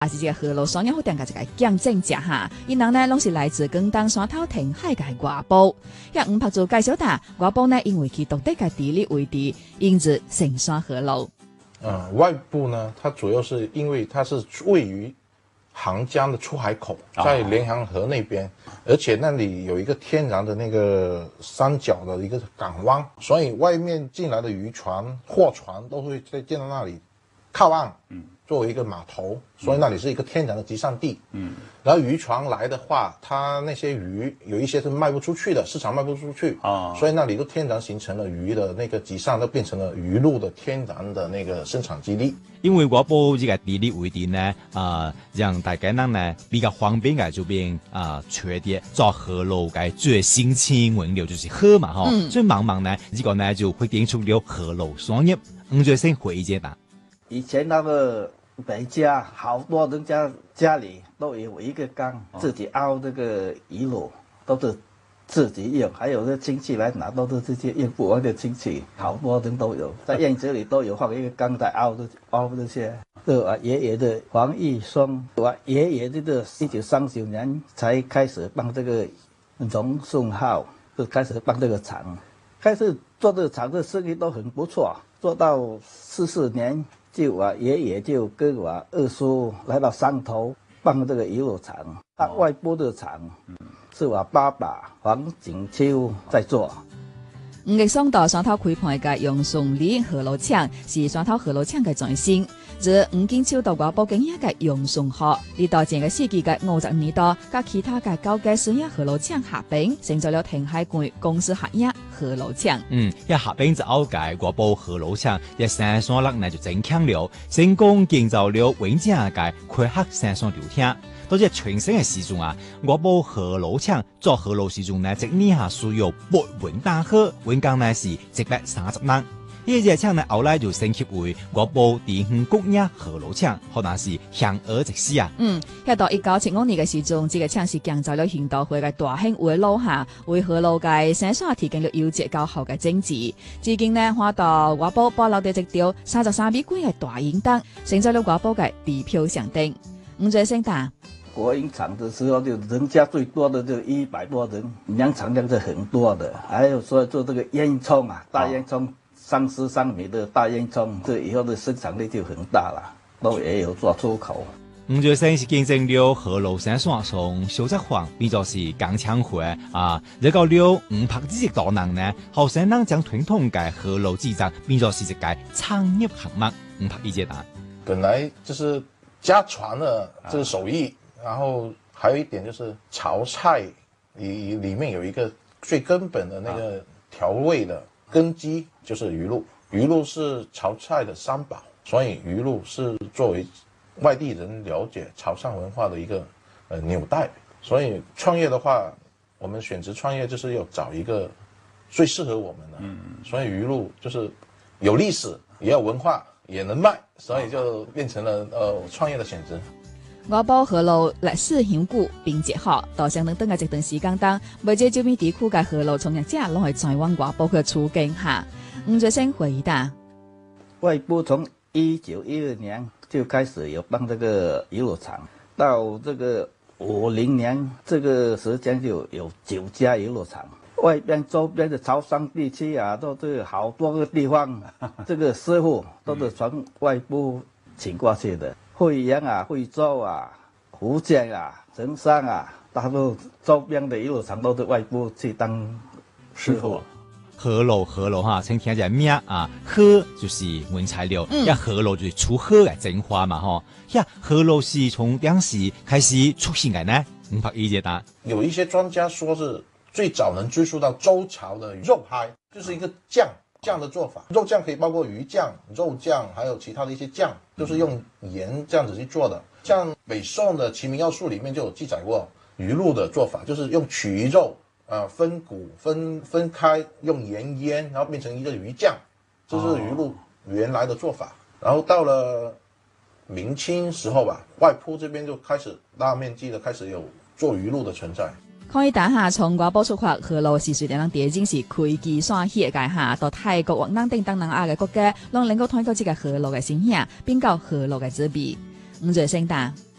也是這個河路雙葉好定個一個見證者哈，因人呢攏是來自廣東山頭填海嘅外埔。也唔拍做介紹的外埔呢，因為其獨特嘅地理位置，因此成山河路。 外部呢，它主要是因為它是位於杭江的出海口，在連杭河那邊，而且那裡有一個天然的那個三角的一個港灣，所以外面進來的漁船、貨船都會在建到那裡靠岸。作為一個碼頭，所以那裡是一個天然的集散地。然後漁船來的話，它那些魚有一些是賣不出去的，市場賣不出去，所以那裡都天然形成了魚的那個集散，都變成了魚露的天然的那個生產基地。 因為外埔這個地理位置呢，讓大家呢比較方便嘅這邊缺點，做河路嘅最新鮮原料就是河嘛，所以慢慢呢，這個呢就會定出了河路雙葉。最先回憶的， 以前那個。每家好多人家裏都有一個缸，自己熬這個魚露，都是自己用。還有這親戚來拿，都是自己用不完的親戚，好多人都有，在院子裏都有放一個缸在熬這些。對我爺爺的黃玉松，我爺爺這個1939年才開始辦這個榮順號，就開始辦這個廠，開始做這個廠的生意都很不錯，做到44年。就我爺爺就跟我二叔來到山頭辦這個魚露廠，外部的廠是我爸爸黃景秋在做。 5月上到山頭開盤嘅楊順利河路廠是山頭河路廠嘅前身，自黃景秋到外埔經營嘅楊順號，呢到整個世紀嘅50年代，甲其他嘅高階商業河路廠合併，成就了填海關公司合營河路廠。 一合併之後嘅外埔河路廠，一山山落呢就增強了，成功建造了完整嘅開墾山山流艇。到這全新嘅時鐘外埔河路廠做河路時鐘呢，一年下需要8運大河，運工呢是130人。呢個廠呢後來就升級為外埔地方工業河路廠，可能是響而直施啊。 到1975年嘅時鐘，這個廠是建造了現代化嘅大型圍路下，為河路嘅生產提供了優質較好嘅整治。至今呢，看到外埔保留咗一條33米高嘅大營燈，成就了外埔嘅地標象徵。最盛大國營廠的時候，就人家最多的就100多人，糧產量是很多的。還有說做這個煙囪大煙囪33米的大煙囪，這以後的生產力就很大了，都也有做出口。 最先是見證了河路生產從小作坊變作是鋼槍會這個了500幾個大人呢，後生人將傳統嘅河路製造變作是一個產業項目，500億單。 本來就是家傳的這個手藝。然後還有一點就是潮菜裡面有一個最根本的那個調味的根基就是魚露，魚露是潮菜的三寶，所以魚露是作為外地人了解潮汕文化的一個紐帶。所以創業的話，我們選擇創業就是要找一個最適合我們的。所以魚露就是有歷史，也有文化，也能賣，所以就變成了創業的選擇。 外埔河路歷史悠久並結合，到相當嘅一段時間當，每個周邊地區嘅河路從業者攏係在往外埔嘅處境下。最先回答， 外埔從1912年就開始有辦這個魚露廠，到這個50年這個時間就有9家魚露廠。外邊周邊的潮汕地區都是好多個地方，這個師傅都是從外埔請過去的。惠陽惠州福建城山大陸周邊的魚露廠都是外埔去當師傅。 河路請聽一名河就是原材料，河路就是出河嘅精華嘛，河路是從當時開始出現嘅呢？500億隻單。 有一些專家說是最早能追溯到周朝的肉嗨，就是一個醬的做法，肉醬可以包括魚醬、肉醬，還有其他的一些醬，就是用鹽這樣子去做的。像北宋的《齊民要術》裡面就有記載過魚露的做法，就是用取魚肉，分骨分開，用鹽醃，然後變成一個魚醬，這是魚露原來的做法。然後到了明清時候吧，外埔這邊就開始大面積的開始有做魚露的存在。 可以打下從外埔出發，河路是隨着地景是開基山起嘅下，到泰國或南丁等亞嘅國家，讓能夠睇到這個河路嘅形象，並教河路嘅指標。最盛大。